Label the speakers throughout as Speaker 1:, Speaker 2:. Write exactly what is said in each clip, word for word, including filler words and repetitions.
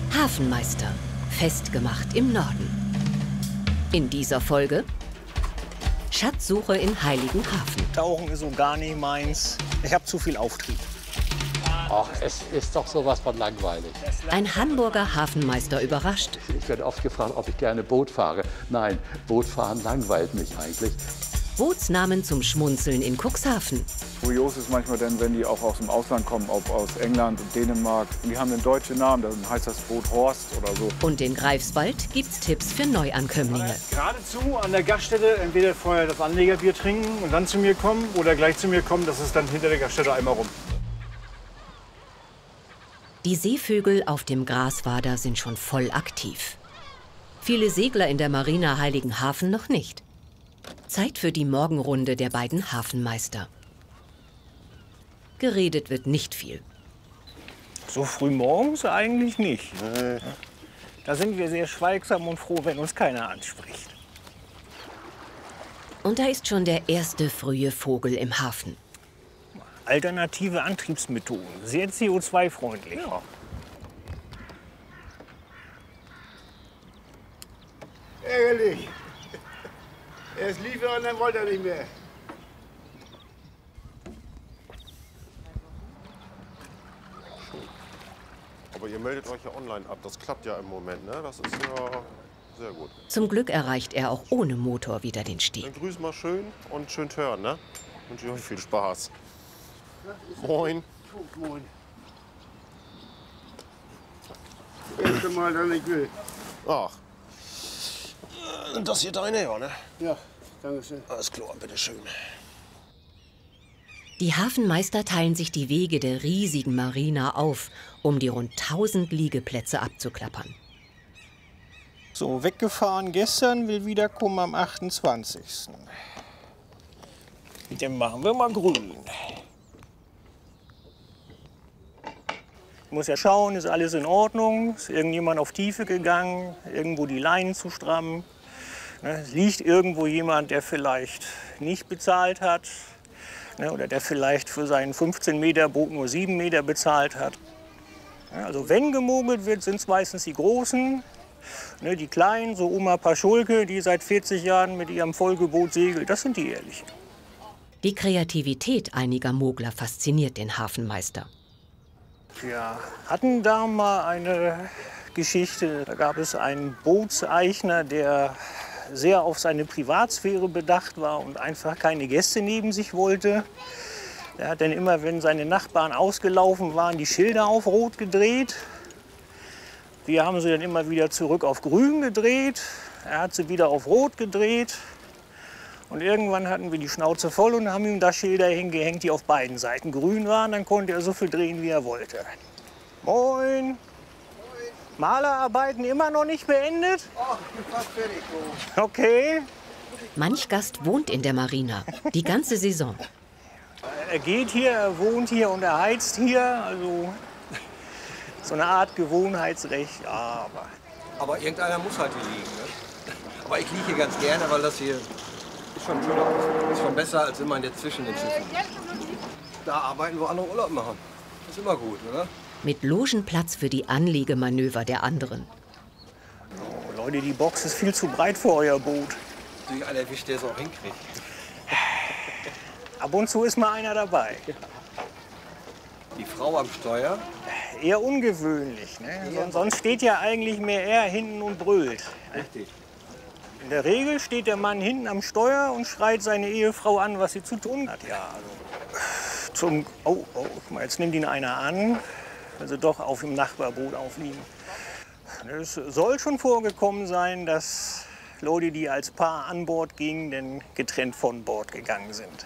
Speaker 1: Hafenmeister, festgemacht im Norden. In dieser Folge Schatzsuche in Heiligenhafen.
Speaker 2: Tauchen ist so gar nicht meins. Ich habe zu viel Auftrieb.
Speaker 3: Ach, es ist doch sowas von langweilig.
Speaker 1: Ein Hamburger Hafenmeister überrascht.
Speaker 3: Ich werde oft gefragt, ob ich gerne Boot fahre. Nein, Bootfahren langweilt mich eigentlich.
Speaker 1: Bootsnamen zum Schmunzeln in Cuxhaven.
Speaker 4: Kurios ist manchmal dann, wenn die auch aus dem Ausland kommen, ob aus England und Dänemark. Und die haben einen deutschen Namen, dann heißt das Boot Horst oder so.
Speaker 1: Und in Greifswald gibt's Tipps für Neuankömmlinge.
Speaker 5: Geradezu an der Gaststätte entweder vorher das Anlegerbier trinken und dann zu mir kommen oder gleich zu mir kommen, das ist dann hinter der Gaststätte einmal rum.
Speaker 1: Die Seevögel auf dem Graswader sind schon voll aktiv. Viele Segler in der Marina Heiligenhafen noch nicht. Zeit für die Morgenrunde der beiden Hafenmeister. Geredet wird nicht viel.
Speaker 2: So früh morgens eigentlich nicht. Nee. Da sind wir sehr schweigsam und froh, wenn uns keiner anspricht.
Speaker 1: Und da ist schon der erste frühe Vogel im Hafen.
Speaker 2: Alternative Antriebsmethoden, sehr C O zwei freundlich. Ja.
Speaker 6: Ärgerlich. Erst lief er und dann wollte er nicht mehr.
Speaker 7: Aber ihr meldet euch ja online ab, das klappt ja im Moment, ne? Das ist ja sehr gut.
Speaker 1: Zum Glück erreicht er auch ohne Motor wieder den Steg.
Speaker 7: Dann grüß mal schön und schön hören, ne? Wünsche ich euch viel Spaß. Moin.
Speaker 6: Moin. Das erste Mal, dass ich will.
Speaker 7: Ach. Und das hier deine, ja, ne?
Speaker 6: Ja, danke schön.
Speaker 7: Alles klar, bitteschön.
Speaker 1: Die Hafenmeister teilen sich die Wege der riesigen Marina auf, um die rund tausend Liegeplätze abzuklappern.
Speaker 2: So, weggefahren gestern, will wiederkommen am achtundzwanzigsten Den machen wir mal grün. Ich muss ja schauen, ist alles in Ordnung, ist irgendjemand auf Tiefe gegangen, irgendwo die Leinen zu stramm. Es liegt irgendwo jemand, der vielleicht nicht bezahlt hat, oder der vielleicht für seinen fünfzehn Meter Boot nur sieben Meter bezahlt hat. Also wenn gemogelt wird, sind es meistens die Großen. Die Kleinen, so Oma Paschulke, die seit vierzig Jahren mit ihrem Folgeboot segelt, das sind die Ehrlichen.
Speaker 1: Die Kreativität einiger Mogler fasziniert den Hafenmeister.
Speaker 2: Wir hatten da mal eine Geschichte, da gab es einen Bootseigner, der sehr auf seine Privatsphäre bedacht war und einfach keine Gäste neben sich wollte. Er hat dann immer, wenn seine Nachbarn ausgelaufen waren, die Schilder auf Rot gedreht. Wir haben sie dann immer wieder zurück auf Grün gedreht. Er hat sie wieder auf Rot gedreht. Und irgendwann hatten wir die Schnauze voll und haben ihm da Schilder hingehängt, die auf beiden Seiten grün waren. Dann konnte er so viel drehen, wie er wollte. Moin. Malerarbeiten immer noch nicht beendet?
Speaker 6: Ach, ich bin fast fertig.
Speaker 2: Okay.
Speaker 1: Manch Gast wohnt in der Marina, die ganze Saison.
Speaker 2: Er geht hier, er wohnt hier und er heizt hier. Also so eine Art Gewohnheitsrecht. Ja, aber,
Speaker 8: aber irgendeiner muss halt hier liegen. Ne? Aber ich liege hier ganz gerne, weil das hier ist schon, ist schon besser als immer in der zwischen den Schiffen. Da arbeiten, wo andere Urlaub machen. Das ist immer gut, oder?
Speaker 1: Mit Logenplatz für die Anlegemanöver der anderen.
Speaker 2: Oh, Leute, die Box ist viel zu breit für euer Boot.
Speaker 8: Natürlich einer erwischt, der es auch hinkriegt.
Speaker 2: Ab und zu ist mal einer dabei.
Speaker 8: Die Frau am Steuer?
Speaker 2: Eher ungewöhnlich. Ne? Ja. Sonst steht ja eigentlich mehr er hinten und brüllt.
Speaker 8: Richtig.
Speaker 2: In der Regel steht der Mann hinten am Steuer und schreit seine Ehefrau an, was sie zu tun hat. Ja, also zum, oh, oh, guck mal, jetzt nimmt ihn einer an, weil sie doch auf dem Nachbarboot aufliegen. Es soll schon vorgekommen sein, dass Leute, die als Paar an Bord gingen, dann getrennt von Bord gegangen sind.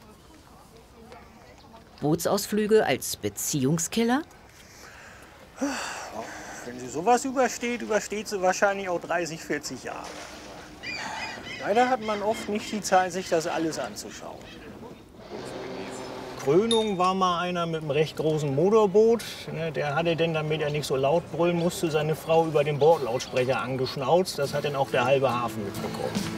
Speaker 1: Bootsausflüge als Beziehungskiller?
Speaker 2: Wenn sie sowas übersteht, übersteht sie wahrscheinlich auch dreißig, vierzig Jahre. Leider hat man oft nicht die Zeit, sich das alles anzuschauen. Krönung war mal einer mit einem recht großen Motorboot. Der hatte denn, damit er nicht so laut brüllen musste, seine Frau über den Bordlautsprecher angeschnauzt. Das hat dann auch der halbe Hafen mitbekommen.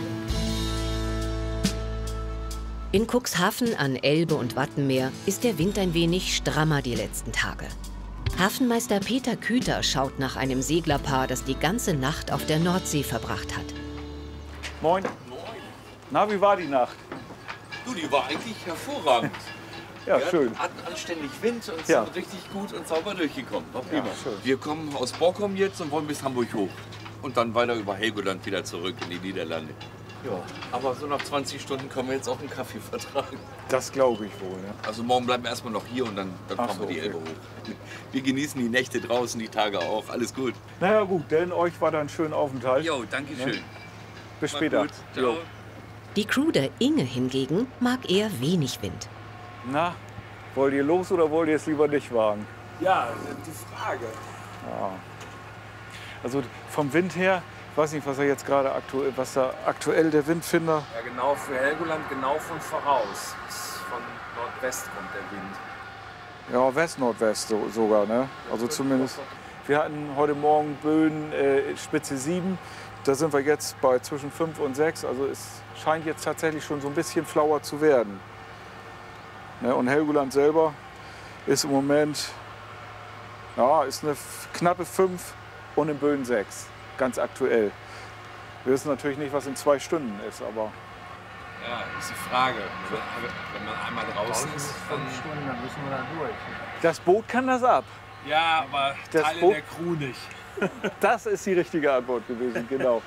Speaker 1: In Cuxhaven an Elbe und Wattenmeer ist der Wind ein wenig strammer die letzten Tage. Hafenmeister Peter Küter schaut nach einem Seglerpaar, das die ganze Nacht auf der Nordsee verbracht hat.
Speaker 4: Moin.
Speaker 9: Moin.
Speaker 4: Na, wie war die Nacht?
Speaker 9: Du, die war eigentlich hervorragend.
Speaker 4: Ja,
Speaker 9: wir
Speaker 4: schön.
Speaker 9: hatten anständig Wind und
Speaker 4: Ja.
Speaker 9: sind richtig gut und sauber durchgekommen. War prima.
Speaker 4: Ja, schön.
Speaker 9: Wir kommen aus Borkum jetzt und wollen bis Hamburg hoch. Und dann weiter über Helgoland wieder zurück in die Niederlande. Ja, aber so nach zwanzig Stunden können wir jetzt auch einen Kaffee vertragen.
Speaker 4: Das glaube ich wohl. Ne?
Speaker 9: Also morgen bleiben wir erstmal noch hier und dann, dann
Speaker 4: Ach
Speaker 9: fahren wir
Speaker 4: so,
Speaker 9: die
Speaker 4: okay.
Speaker 9: Elbe hoch. Wir genießen die Nächte draußen, die Tage auch. Alles gut.
Speaker 4: Na ja, gut, denn euch war da ein schöner Aufenthalt.
Speaker 9: Jo, danke schön.
Speaker 4: Ne? Bis
Speaker 9: Macht
Speaker 4: später.
Speaker 9: gut. Ciao.
Speaker 1: Die Crew der Inge hingegen mag eher wenig Wind.
Speaker 4: Na, wollt ihr los oder wollt ihr es lieber nicht wagen?
Speaker 10: Ja, die Frage.
Speaker 4: Ja. Also vom Wind her, ich weiß nicht, was er jetzt gerade aktuell, was da aktuell der Windfinder.
Speaker 10: Ja, genau für Helgoland, genau von voraus. Von Nordwest kommt der Wind.
Speaker 4: Ja, West-Nordwest so, sogar, ne? Also zumindest. Wir hatten heute Morgen Böen äh, Spitze sieben. Da sind wir jetzt bei zwischen fünf und sechs. Also es scheint jetzt tatsächlich schon so ein bisschen flauer zu werden. Ne? Und Helgoland selber ist im Moment, ja, ist eine f- knappe fünf und in Böen sechs. Ganz aktuell. Wir wissen natürlich nicht, was in zwei Stunden ist, aber.
Speaker 10: Ja, das ist die Frage. Wenn man einmal draußen ist, dann...
Speaker 6: Stunden, dann müssen wir da durch.
Speaker 4: Das Boot kann das ab.
Speaker 10: Ja, aber
Speaker 4: Das
Speaker 10: Teile
Speaker 4: Boot-
Speaker 10: der Crew nicht.
Speaker 4: Das ist die richtige Antwort gewesen, genau.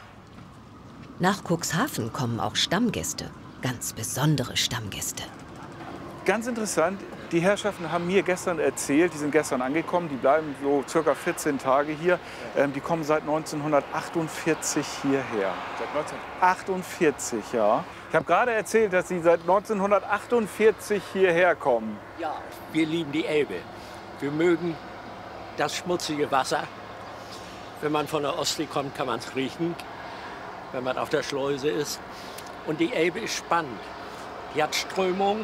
Speaker 1: Nach Cuxhaven kommen auch Stammgäste, ganz besondere Stammgäste.
Speaker 4: Ganz interessant, die Herrschaften haben mir gestern erzählt, die sind gestern angekommen, die bleiben so circa vierzehn Tage hier. Ähm, die kommen seit neunzehnhundertachtundvierzig hierher. Seit neunzehnhundertachtundvierzig, ja. Ich habe gerade erzählt, dass sie seit neunzehnhundertachtundvierzig hierher kommen.
Speaker 11: Ja, wir lieben die Elbe. Wir mögen das schmutzige Wasser. Wenn man von der Ostsee kommt, kann man es riechen, wenn man auf der Schleuse ist. Und die Elbe ist spannend. Die hat Strömung,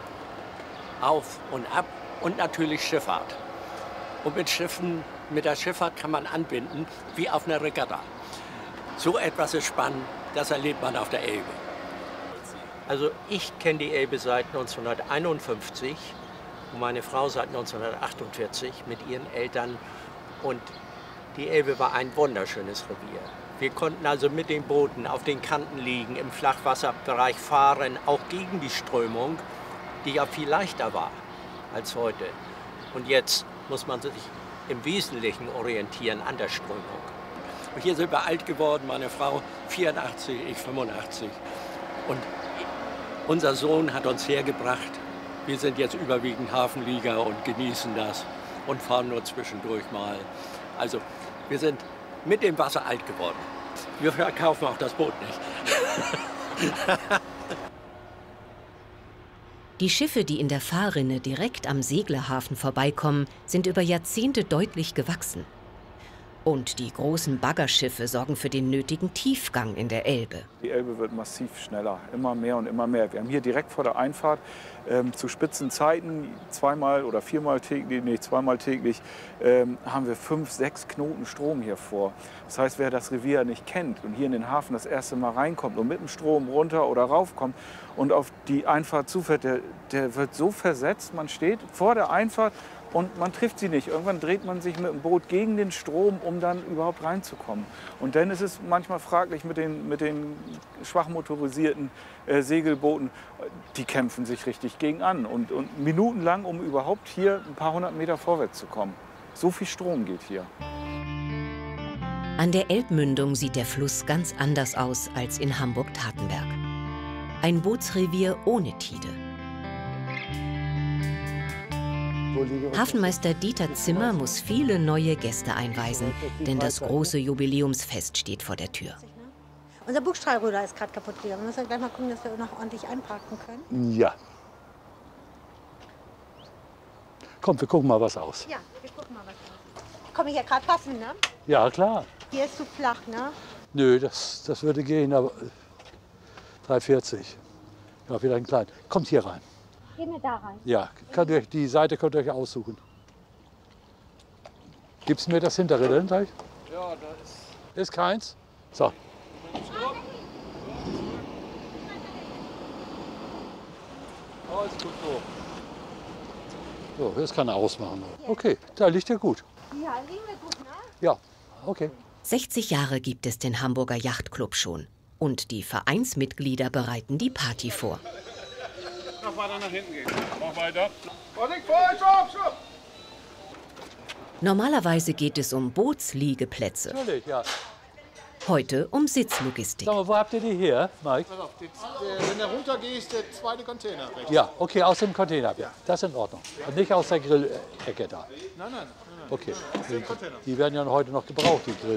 Speaker 11: auf und ab und natürlich Schifffahrt. Und mit Schiffen, mit der Schifffahrt kann man anbinden wie auf einer Regatta. So etwas ist spannend, das erlebt man auf der Elbe. Also ich kenne die Elbe seit neunzehnhunderteinundfünfzig und meine Frau seit neunzehnhundertachtundvierzig mit ihren Eltern. Und die Elbe war ein wunderschönes Revier. Wir konnten also mit den Booten auf den Kanten liegen, im Flachwasserbereich fahren, auch gegen die Strömung, die ja viel leichter war als heute. Und jetzt muss man sich im Wesentlichen orientieren an der Strömung. Und hier sind wir alt geworden, meine Frau vierundachtzig, ich fünfundachtzig. Und unser Sohn hat uns hergebracht. Wir sind jetzt überwiegend Hafenlieger und genießen das und fahren nur zwischendurch mal. Also wir sind mit dem Wasser alt geworden. Wir verkaufen auch das Boot nicht.
Speaker 1: Die Schiffe, die in der Fahrrinne direkt am Seglerhafen vorbeikommen, sind über Jahrzehnte deutlich gewachsen. Und die großen Baggerschiffe sorgen für den nötigen Tiefgang in der Elbe.
Speaker 4: Die Elbe wird massiv schneller, immer mehr und immer mehr. Wir haben hier direkt vor der Einfahrt ähm, zu Spitzenzeiten zweimal oder viermal täglich, nee, zweimal täglich, ähm, haben wir fünf, sechs Knoten Strom hier vor. Das heißt, wer das Revier nicht kennt und hier in den Hafen das erste Mal reinkommt und mit dem Strom runter oder raufkommt und auf die Einfahrt zufährt, der, der wird so versetzt, man steht vor der Einfahrt und man trifft sie nicht. Irgendwann dreht man sich mit dem Boot gegen den Strom, um dann überhaupt reinzukommen. Und dann ist es manchmal fraglich mit den, mit den schwach motorisierten äh, Segelbooten. Die kämpfen sich richtig gegen an. Und, und minutenlang, um überhaupt hier ein paar hundert Meter vorwärts zu kommen. So viel Strom geht hier.
Speaker 1: An der Elbmündung sieht der Fluss ganz anders aus als in Hamburg-Tatenberg. Ein Bootsrevier ohne Tide. Hafenmeister Dieter Zimmer muss viele neue Gäste einweisen, denn das große Jubiläumsfest steht vor der Tür.
Speaker 12: Unser Bugstrahlruder ist gerade kaputt gegangen. Wir müssen gleich mal gucken, dass wir noch ordentlich einparken können.
Speaker 3: Ja. Komm, wir gucken mal was aus.
Speaker 12: Ja, wir gucken mal was aus. Komme ich ja gerade passen, ne?
Speaker 3: Ja, klar.
Speaker 12: Hier ist zu flach, ne?
Speaker 3: Nö, das, das würde gehen, aber drei vierzig. Ja, wieder ein klein. Kommt hier rein.
Speaker 12: Gehen wir da rein.
Speaker 3: Ja, könnt ihr, die Seite könnt ihr euch aussuchen. Gibst du mir das hintere denn gleich?
Speaker 10: Ja, da ist...
Speaker 3: Ist keins? So.
Speaker 10: Alles gut so.
Speaker 3: So, jetzt kann er ausmachen. Okay, da liegt er gut.
Speaker 12: Ja, liegen wir gut, ne?
Speaker 3: Ja, okay.
Speaker 1: sechzig Jahre gibt es den Hamburger Yachtclub schon. Und die Vereinsmitglieder bereiten die Party vor.
Speaker 5: Noch weiter nach hinten gehen. Mach weiter.
Speaker 1: Normalerweise geht es um Bootsliegeplätze.
Speaker 3: Natürlich, ja.
Speaker 1: Heute um Sitzlogistik.
Speaker 3: Sag mal, wo habt ihr die her, Mike?
Speaker 13: Pass auf, jetzt, äh, wenn du runter gehst, der zweite Container. Rechts.
Speaker 3: Ja, okay, aus dem Container. Ja. Das ist in Ordnung. Und nicht aus der Grillecke da.
Speaker 13: Nein, nein, nein.
Speaker 3: Okay.
Speaker 13: Aus dem Container.
Speaker 3: Die werden ja heute noch gebraucht, die Grill.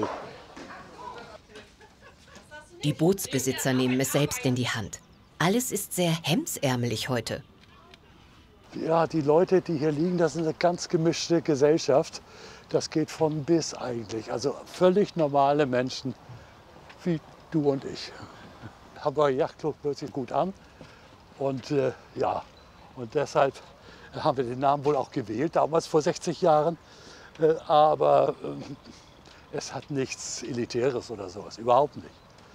Speaker 1: Die Bootsbesitzer nehmen es selbst in die Hand. Alles ist sehr hemdsärmelig heute.
Speaker 3: Ja, die Leute, die hier liegen, das ist eine ganz gemischte Gesellschaft. Das geht von bis eigentlich. Also völlig normale Menschen wie du und ich. Hamburger Yachtclub hört sich gut an. Und äh, ja, und deshalb haben wir den Namen wohl auch gewählt, damals vor sechzig Jahren. Äh, aber äh, es hat nichts Elitäres oder sowas, überhaupt nicht.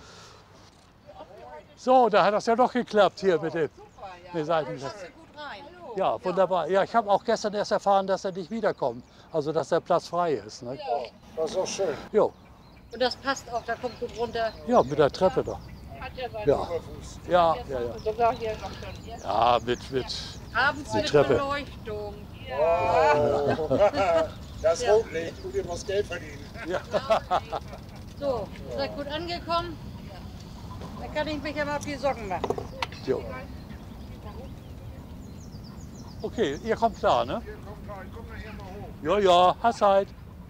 Speaker 3: So, da hat das ja doch geklappt hier mit dem mit Seitenplatz. Ja, wunderbar. Ja, ich habe auch gestern erst erfahren, dass er nicht wiederkommt. Also, dass der Platz frei ist. Ne?
Speaker 13: Ja, das ist auch schön.
Speaker 3: Jo.
Speaker 12: Und das passt auch, da kommt gut runter.
Speaker 3: Ja, mit der Treppe da.
Speaker 12: Hat ja seinen
Speaker 3: Ja.
Speaker 12: Überfuß.
Speaker 3: Ja, ja, ja.
Speaker 12: Sogar hier noch schon. Ja.
Speaker 3: Ja, mit, mit,
Speaker 12: Abends
Speaker 3: mit
Speaker 12: mit
Speaker 3: Treppe.
Speaker 12: Beleuchtung.
Speaker 13: Ja. Das
Speaker 12: Ja.
Speaker 13: Rotlicht, du dir was Geld verdienen.
Speaker 3: Ja.
Speaker 12: So, seid gut angekommen? Dann kann ich mich ja mal auf die Socken machen.
Speaker 3: Jo. Okay, ihr kommt klar, ne? Ja, ja, hast halt.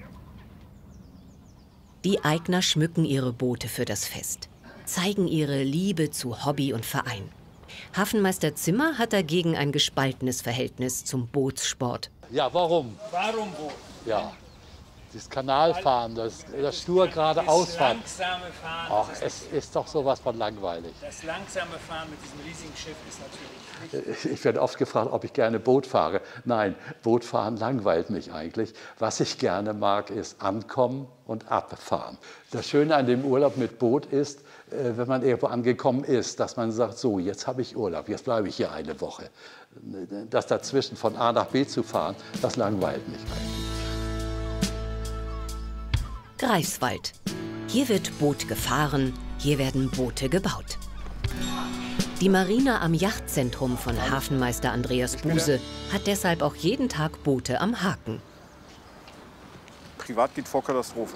Speaker 1: Die Eigner schmücken ihre Boote für das Fest, zeigen ihre Liebe zu Hobby und Verein. Hafenmeister Zimmer hat dagegen ein gespaltenes Verhältnis zum Bootssport.
Speaker 3: Ja, warum?
Speaker 5: Warum Boot?
Speaker 3: Ja, das Kanalfahren, das, das stur geradeaus fahren.
Speaker 5: Das langsame Fahren.
Speaker 3: Ach,
Speaker 5: das
Speaker 3: es ist doch sowas von langweilig.
Speaker 5: Das langsame Fahren mit diesem riesigen Schiff ist natürlich nicht.
Speaker 3: Ich werde oft gefragt, ob ich gerne Boot fahre. Nein, Bootfahren langweilt mich eigentlich. Was ich gerne mag, ist ankommen und abfahren. Das Schöne an dem Urlaub mit Boot ist, wenn man irgendwo angekommen ist, dass man sagt, so, jetzt habe ich Urlaub, jetzt bleibe ich hier eine Woche. Das dazwischen von A nach B zu fahren, das langweilt mich eigentlich.
Speaker 1: Greifswald. Hier wird Boot gefahren, hier werden Boote gebaut. Die Marina am Yachtzentrum von Hafenmeister Andreas Buse hat deshalb auch jeden Tag Boote am Haken.
Speaker 4: Privat geht vor Katastrophe.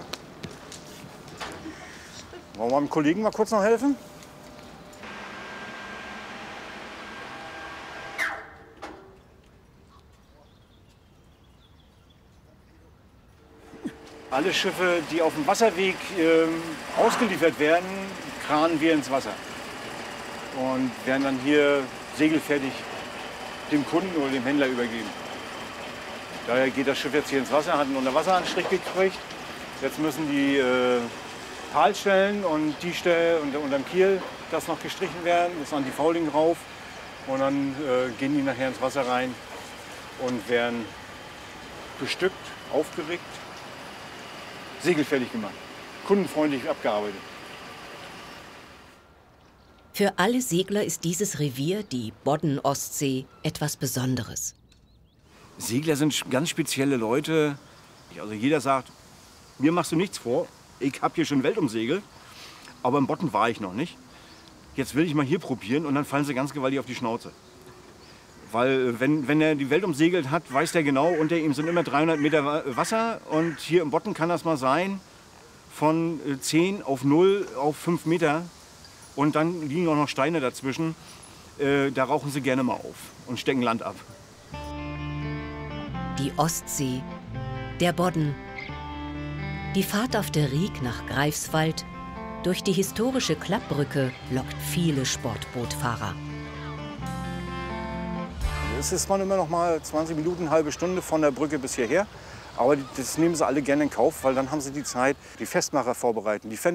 Speaker 4: Wollen wir dem Kollegen mal kurz noch helfen? Alle Schiffe, die auf dem Wasserweg äh, ausgeliefert werden, kranen wir ins Wasser. Und werden dann hier segelfertig dem Kunden oder dem Händler übergeben. Daher geht das Schiff jetzt hier ins Wasser, hat einen Unterwasseranstrich gekriegt. Jetzt müssen die äh, Talstellen und die Stelle unter, unterm Kiel, das noch gestrichen werden, ist an die Fouling rauf. Und dann äh, gehen die nachher ins Wasser rein und werden bestückt, aufgeregt, segelfertig gemacht, kundenfreundlich abgearbeitet.
Speaker 1: Für alle Segler ist dieses Revier, die Bodden-Ostsee, etwas Besonderes.
Speaker 14: Segler sind ganz spezielle Leute. Also jeder sagt, mir machst du nichts vor. Ich habe hier schon Welt umsegelt, aber im Bodden war ich noch nicht. Jetzt will ich mal hier probieren und dann fallen sie ganz gewaltig auf die Schnauze. Weil wenn, wenn er die Welt umsegelt hat, weiß er genau, unter ihm sind immer dreihundert Meter Wasser. Und hier im Bodden kann das mal sein, von zehn auf null auf fünf Meter. Und dann liegen auch noch Steine dazwischen. Äh, da rauchen sie gerne mal auf und stecken Land ab.
Speaker 1: Die Ostsee, der Bodden, die Fahrt auf der Rieg nach Greifswald, durch die historische Klappbrücke lockt viele Sportbootfahrer.
Speaker 4: Es ist man immer noch mal zwanzig Minuten, eine halbe Stunde von der Brücke bis hierher. Aber das nehmen sie alle gerne in Kauf, weil dann haben sie die Zeit, die Festmacher vorbereiten, die